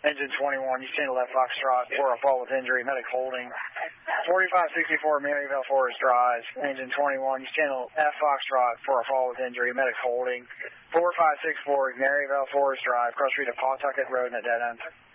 Engine 21, you stand left Foxtrot for a fall with injury, medic holding. 4564 Maryvale Forest Drive, Engine 21, you stand F Foxtrot for a fall with injury, medic holding. 4564 Maryvale Forest Drive, cross street of Pawtucket Road and a dead end.